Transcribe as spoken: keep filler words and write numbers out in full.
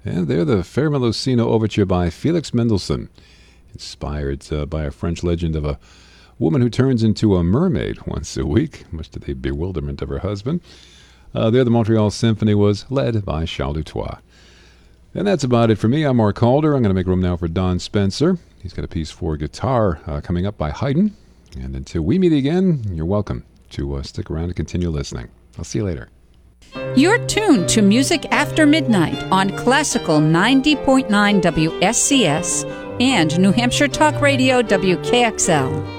And they're the Fair-Melosino Overture by Felix Mendelssohn, inspired uh, by a French legend of a woman who turns into a mermaid once a week, much to the bewilderment of her husband. Uh, there, the Montreal Symphony was led by Charles Dutoit. And that's about it for me. I'm Mark Calder. I'm going to make room now for Don Spencer. He's got a piece for guitar uh, coming up by Haydn. And until we meet again, you're welcome to uh, stick around and continue listening. I'll see you later. You're tuned to Music After Midnight on Classical ninety point nine W S C S and New Hampshire Talk Radio W K X L.